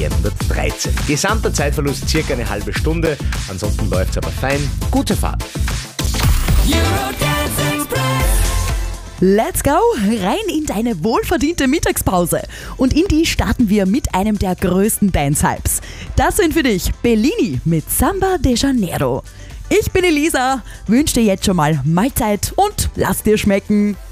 213. Gesamter Zeitverlust circa eine halbe Stunde. Ansonsten läuft's aber fein. Gute Fahrt. Let's go! Rein in deine wohlverdiente Mittagspause. Und in die starten wir mit einem der größten Dance-Hypes. Das sind für dich Bellini mit Samba de Janeiro. Ich bin Elisa, wünsche dir jetzt schon mal Mahlzeit und lass dir schmecken.